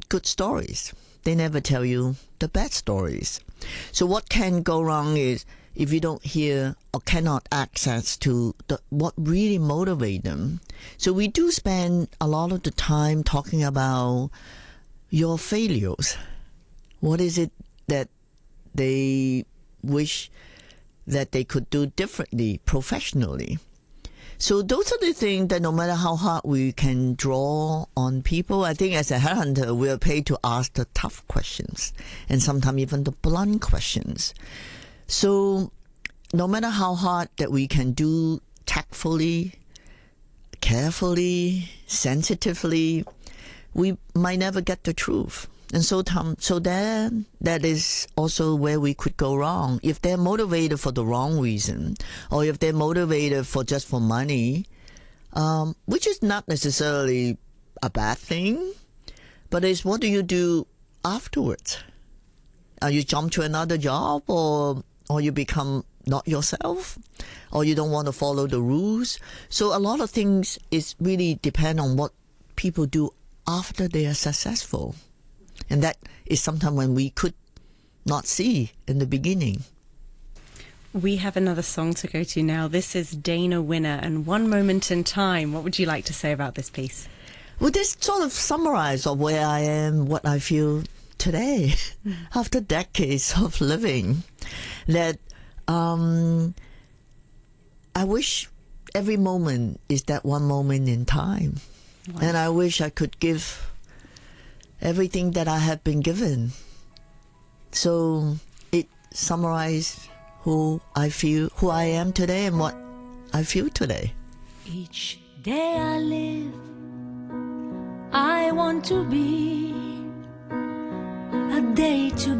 good stories. They never tell you the bad stories. So what can go wrong is if you don't hear or cannot access to what really motivates them. So we do spend a lot of the time talking about your failures. What is it that they wish that they could do differently professionally? So those are the things that no matter how hard we can draw on people, I think as a headhunter, we are paid to ask the tough questions and sometimes even the blunt questions. So no matter how hard that we can do tactfully, carefully, sensitively, we might never get the truth. And so then that is also where we could go wrong. If they're motivated for the wrong reason, or if they're motivated just for money, which is not necessarily a bad thing, but it's what do you do afterwards? You jump to another job, or you become not yourself, or you don't want to follow the rules. So a lot of things is really depend on what people do after they are successful. And that is sometimes when we could not see in the beginning. We have another song to go to now. This is Dana Winner and One Moment in Time. What would you like to say about this piece? Well, this sort of summarizes of where I am, what I feel today, after decades of living, that I wish every moment is that one moment in time. Wow. And I wish I could give everything that I have been given. So it summarizes who I feel, who I am today and what I feel today. Each day I live, I want to be a day to